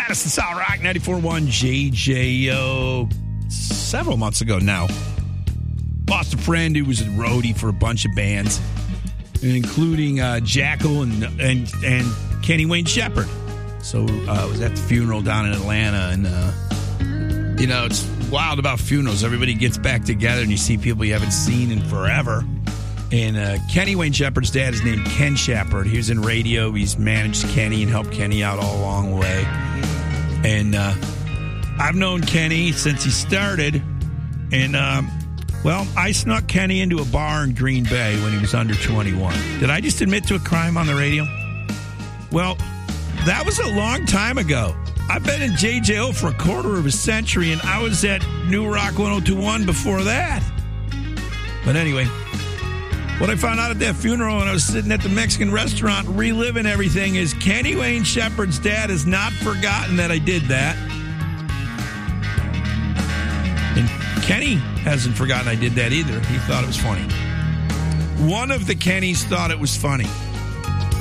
Madison Solid Rock 94.1 JJO. Several months ago now, lost a friend who was a roadie for a bunch of bands, including Jackal and Kenny Wayne Shepherd. So I was at the funeral down in Atlanta, and it's wild about funerals. Everybody gets back together, and you see people you haven't seen in forever. And Kenny Wayne Shepherd's dad is named Ken Shepherd. He was in radio. He's managed Kenny and helped Kenny out all along the way. And I've known Kenny since he started. And, I snuck Kenny into a bar in Green Bay when he was under 21. Did I just admit to a crime on the radio? Well, that was a long time ago. I've been in JJO for a quarter of a century, and I was at New Rock 102.1 before that. But anyway, what I found out at that funeral when I was sitting at the Mexican restaurant reliving everything is Kenny Wayne Shepherd's dad has not forgotten that I did that. And Kenny hasn't forgotten I did that either. He thought it was funny. One of the Kennys thought it was funny.